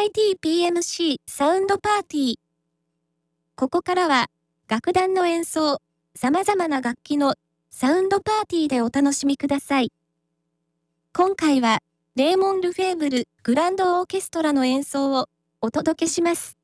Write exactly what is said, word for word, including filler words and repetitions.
イティーピーエムシー サウンドパーティー。ここからは、楽団の演奏、様々な楽器のサウンドパーティーでお楽しみください。今回は、レーモン・ルフェーブル・グランド・オーケストラの演奏をお届けします。